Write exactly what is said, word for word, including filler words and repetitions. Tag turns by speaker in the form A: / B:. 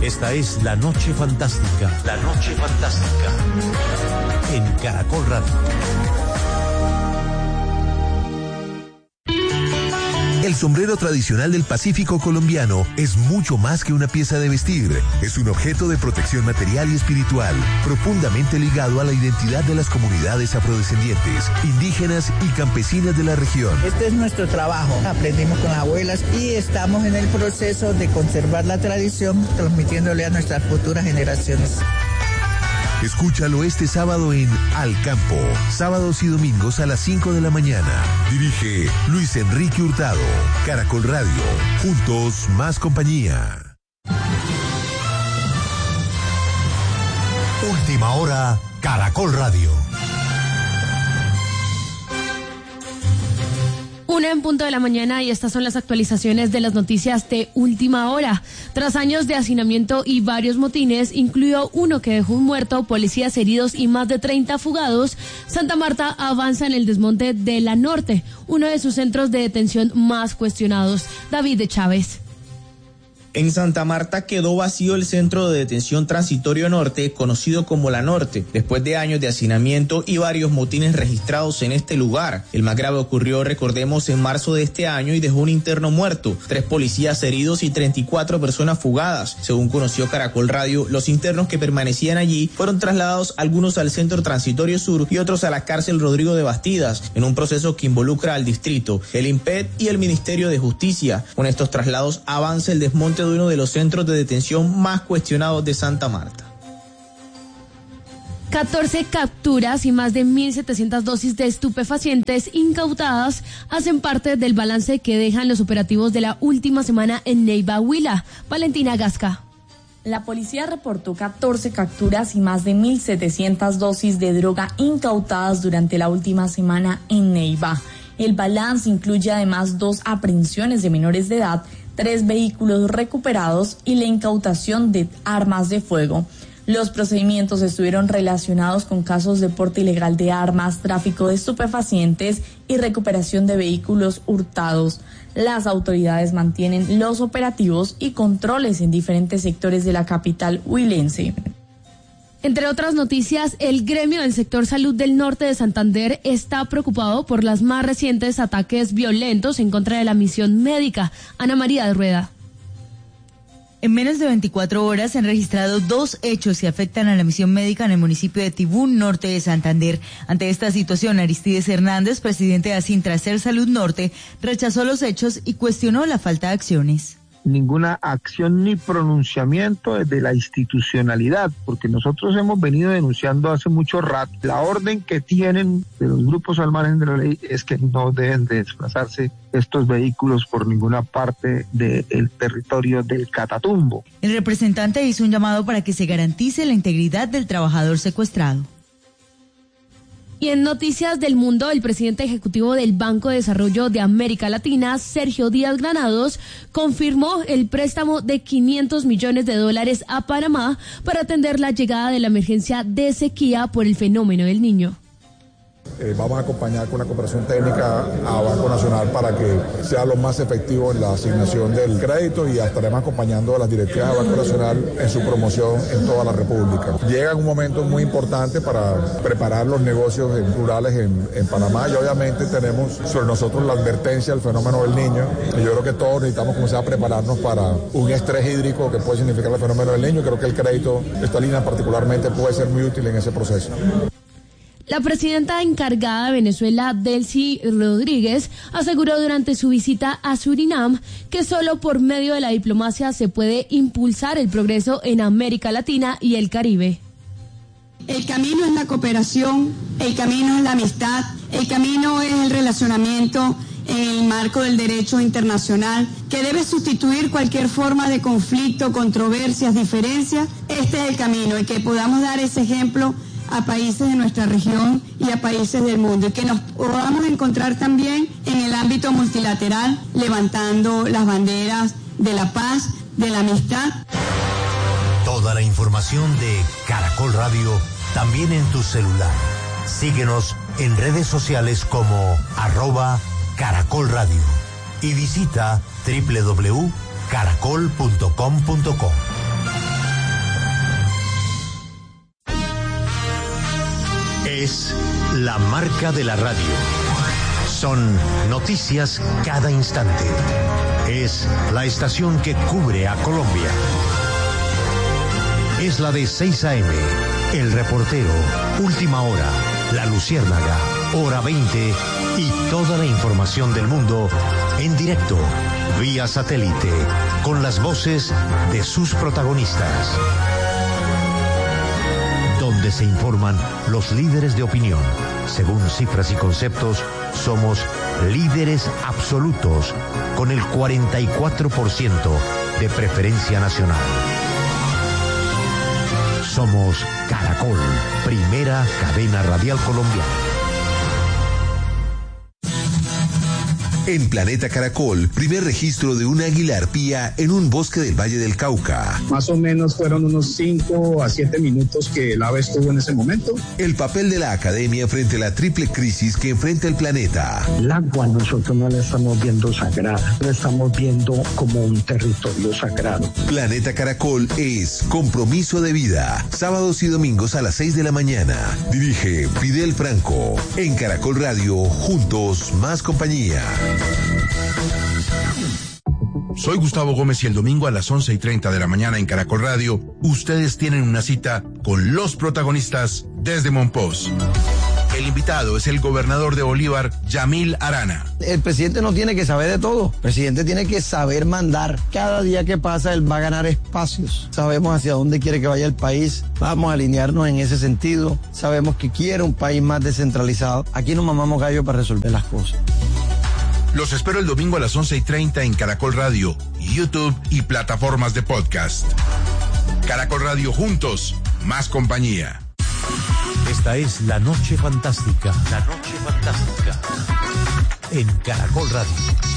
A: Esta es La Noche Fantástica. La Noche Fantástica. En Caracol Radio.
B: El sombrero tradicional del Pacífico colombiano es mucho más que una pieza de vestir. Es un objeto de protección material y espiritual, profundamente ligado a la identidad de las comunidades afrodescendientes, indígenas y campesinas de la región.
C: Este es nuestro trabajo. Aprendimos con abuelas y estamos en el proceso de conservar la tradición, transmitiéndole a nuestras futuras generaciones.
B: Escúchalo este sábado en Al Campo, sábados y domingos a las cinco de la mañana. Dirige Luis Enrique Hurtado. Caracol Radio, juntos más compañía.
A: Última hora, Caracol Radio.
D: Una en punto de la mañana y estas son las actualizaciones de las noticias de última hora. Tras años de hacinamiento y varios motines, incluido uno que dejó un muerto, policías heridos y más de treinta fugados, Santa Marta avanza en el desmonte de La Norte, uno de sus centros de detención más cuestionados. David de Chávez.
E: En Santa Marta quedó vacío el centro de detención transitorio norte, conocido como La Norte, después de años de hacinamiento y varios motines registrados en este lugar. El más grave ocurrió, recordemos, en marzo de este año y dejó un interno muerto, tres policías heridos y treinta y cuatro personas fugadas. Según conoció Caracol Radio, los internos que permanecían allí fueron trasladados algunos al centro transitorio sur y otros a la cárcel Rodrigo de Bastidas, en un proceso que involucra al distrito, el IMPED y el Ministerio de Justicia. Con estos traslados avanza el desmonte de uno de los centros de detención más cuestionados de Santa Marta.
D: catorce capturas y más de mil setecientas dosis de estupefacientes incautadas hacen parte del balance que dejan los operativos de la última semana en Neiva, Huila. Valentina Gasca.
F: La policía reportó catorce capturas y más de mil setecientas dosis de droga incautadas durante la última semana en Neiva. El balance incluye además dos aprehensiones de menores de edad, tres vehículos recuperados y la incautación de armas de fuego. Los procedimientos estuvieron relacionados con casos de porte ilegal de armas, tráfico de estupefacientes y recuperación de vehículos hurtados. Las autoridades mantienen los operativos y controles en diferentes sectores de la capital huilense.
D: Entre otras noticias, el gremio del sector salud del norte de Santander está preocupado por los más recientes ataques violentos en contra de la misión médica. Ana María de Rueda.
G: En menos de veinticuatro horas se han registrado dos hechos que afectan a la misión médica en el municipio de Tibú, norte de Santander. Ante esta situación, Aristides Hernández, presidente de Asintracer Salud Norte, rechazó los hechos y cuestionó la falta de acciones.
H: Ninguna acción ni pronunciamiento desde la institucionalidad, porque nosotros hemos venido denunciando hace mucho rato. La orden que tienen de los grupos al margen de la ley es que no deben de desplazarse estos vehículos por ninguna parte del territorio del Catatumbo.
G: El representante hizo un llamado para que se garantice la integridad del trabajador secuestrado.
D: Y en noticias del mundo, el presidente ejecutivo del Banco de Desarrollo de América Latina, Sergio Díaz Granados, confirmó el préstamo de quinientos millones de dólares a Panamá para atender la llegada de la emergencia de sequía por el fenómeno del Niño.
I: Eh, vamos a acompañar con la cooperación técnica a Banco Nacional para que sea lo más efectivo en la asignación del crédito y estaremos acompañando a las directivas de Banco Nacional en su promoción en toda la República. Llega un momento muy importante para preparar los negocios rurales en, en Panamá y obviamente tenemos sobre nosotros la advertencia del fenómeno del Niño y yo creo que todos necesitamos comenzar a prepararnos para un estrés hídrico que puede significar el fenómeno del Niño. Creo que el crédito, esta línea particularmente, puede ser muy útil en ese proceso.
D: La presidenta encargada de Venezuela, Delcy Rodríguez, aseguró durante su visita a Surinam que solo por medio de la diplomacia se puede impulsar el progreso en América Latina y el Caribe.
J: El camino es la cooperación, el camino es la amistad, el camino es el relacionamiento en el marco del derecho internacional, que debe sustituir cualquier forma de conflicto, controversias, diferencias. Este es el camino, y que podamos dar ese ejemplo a países de nuestra región y a países del mundo, y que nos podamos encontrar también en el ámbito multilateral, levantando las banderas de la paz, de la amistad.
A: Toda la información de Caracol Radio también en tu celular. Síguenos en redes sociales como arroba Caracol Radio y visita doble u doble u doble u punto caracol punto com punto co. Es la marca de la radio. Son noticias cada instante. Es la estación que cubre a Colombia. Es la de seis a eme, El Reportero, Última Hora, La Luciérnaga, Hora veinte y toda la información del mundo en directo, vía satélite, con las voces de sus protagonistas. Donde se informan los líderes de opinión. Según cifras y conceptos, somos líderes absolutos con el cuarenta y cuatro por ciento de preferencia nacional. Somos Caracol, primera cadena radial colombiana.
B: En Planeta Caracol, primer registro de un águila arpía en un bosque del Valle del Cauca.
K: Más o menos fueron unos cinco a siete minutos que el ave estuvo en ese momento.
B: El papel de la academia frente a la triple crisis que enfrenta el planeta.
L: El agua nosotros no la estamos viendo sagrada, la estamos viendo como un territorio sagrado.
B: Planeta Caracol es compromiso de vida. Sábados y domingos a las seis de la mañana. Dirige Fidel Franco. En Caracol Radio, juntos más compañía.
M: Soy Gustavo Gómez y el domingo a las once y treinta de la mañana en Caracol Radio, ustedes tienen una cita con los protagonistas desde Monpós. El invitado es el gobernador de Bolívar, Yamil Arana.
N: El presidente no tiene que saber de todo. El presidente tiene que saber mandar. Cada día que pasa, él va a ganar espacios. Sabemos hacia dónde quiere que vaya el país. Vamos a alinearnos en ese sentido. Sabemos que quiere un país más descentralizado. Aquí nos mamamos gallo para resolver las cosas.
M: Los espero el domingo a las once y treinta en Caracol Radio, YouTube y plataformas de podcast. Caracol Radio, juntos, más compañía.
A: Esta es La Noche Fantástica. La Noche Fantástica. En Caracol Radio.